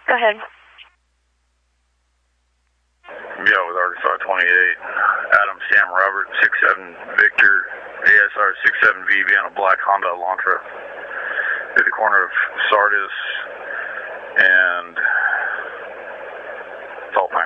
Go ahead. Yeah, with Arkansas 28. Adam Sam Robert, 67 Victor, ASR 67VB on a black Honda Elantra. At the corner of Sardis and Tall Pine.